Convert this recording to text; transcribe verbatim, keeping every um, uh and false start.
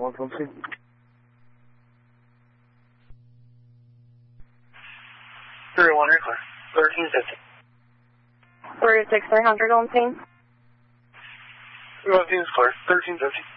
one one two. three one clear. thirteen fifty. three six three hundred on scene. three one is clear. thirteen fifty.